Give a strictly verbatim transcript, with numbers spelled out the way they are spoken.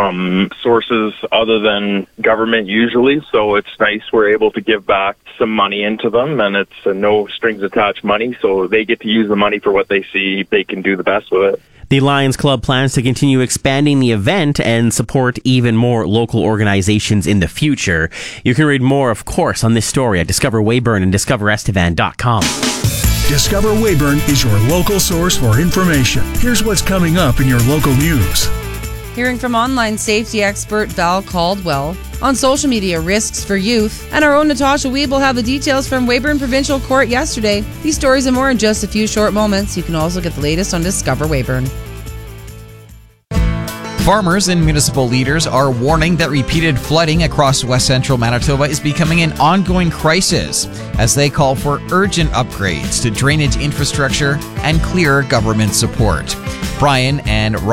from sources other than government usually. So it's nice we're able to give back some money into them, and it's a no strings attached money, so they get to use the money for what they see they can do the best with it. The Lions Club plans to continue expanding the event and support even more local organizations in the future. You can read more, of course, on this story at Discover Weyburn and discover estevan dot com. Discover Weyburn is your local source for information. Here's what's coming up in your local news. Hearing from online safety expert Val Caldwell. On social media, risks for youth. And our own Natasha Weeb will have the details from Weyburn Provincial Court yesterday. These stories and more in just a few short moments. You can also get the latest on Discover Weyburn. Farmers and municipal leaders are warning that repeated flooding across west central Manitoba is becoming an ongoing crisis as they call for urgent upgrades to drainage infrastructure and clearer government support. Brian and